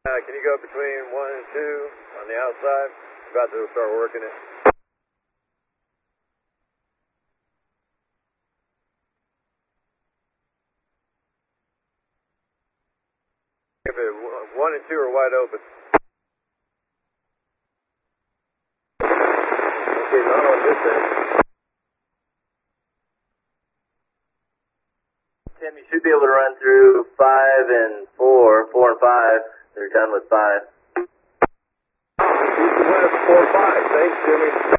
Can you go between 1 and 2 on the outside? About to start working it. If it 1 and 2 are wide open. Okay, not on this end. Tim, you should be able to run through 5 and 4, 4 and 5. They're done with 5. East and west, 4 and 5. Thanks, Jimmy.